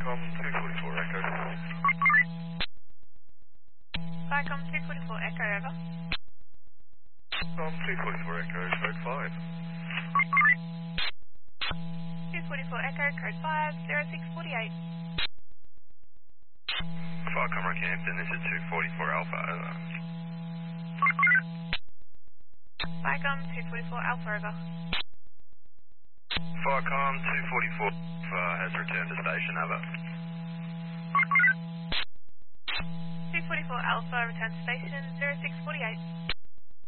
244 Echo. Vicom 244 Echo, over. 244 Echo, code 5. 244 Echo, code 5, 0648. Vicom Rockhampton, this is 244 Alpha, over. Vicom 244 Alpha, over. Vicom 244 has returned to station, over. 244 Alpha, return to station, 0648.